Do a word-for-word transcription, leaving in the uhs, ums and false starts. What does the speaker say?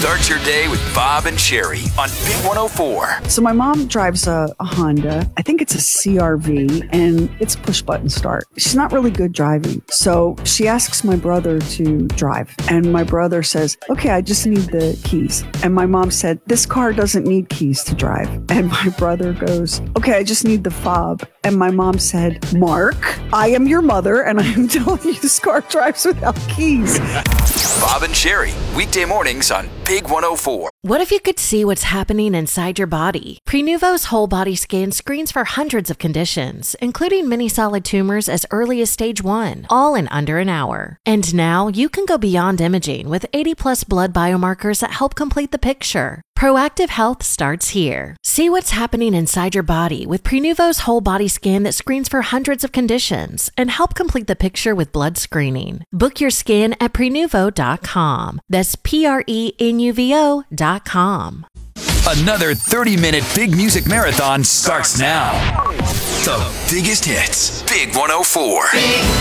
Start your day with Bob and Sherry on Big one oh four. So my mom drives a, a Honda. I think it's a C R V, and it's push button start. She's not really good driving. So she asks my brother to drive. And my brother says, okay, I just need the keys. And my mom said, this car doesn't need keys to drive. And my brother goes, okay, I just need the fob. And my mom said, Mark, I am your mother, and I am telling you this car drives without keys. Bob and Sherry, weekday mornings on Big one oh four. What if you could see what's happening inside your body? Prenuvo's whole body scan screens for hundreds of conditions, including many solid tumors as early as stage one, all in under an hour. And now you can go beyond imaging with eighty plus blood biomarkers that help complete the picture. Proactive health starts here. See what's happening inside your body with Prenuvo's whole body scan that screens for hundreds of conditions and help complete the picture with blood screening. Book your scan at prenuvo dot com. That's P R E N U V O dot com. Another thirty-minute big music marathon starts now. The biggest hits. Big one oh four.